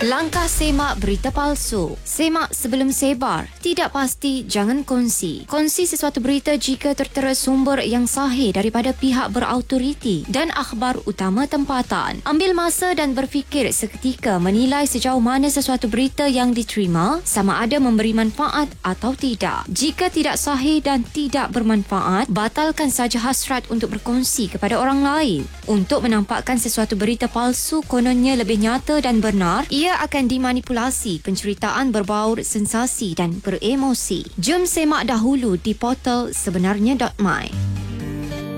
Langkah semak berita palsu. Semak sebelum sebar. Tidak pasti, jangan kongsi. Kongsi sesuatu berita jika tertera sumber yang sahih daripada pihak berautoriti dan akhbar utama tempatan. Ambil masa dan berfikir seketika menilai sejauh mana sesuatu berita yang diterima sama ada memberi manfaat atau tidak. Jika tidak sahih dan tidak bermanfaat, batalkan saja hasrat untuk berkongsi kepada orang lain. Untuk menampakkan sesuatu berita palsu kononnya lebih nyata dan benar, ia akan dimanipulasi penceritaan berbaur sensasi dan beremosi. Jom semak dahulu di portal sebenarnya.my.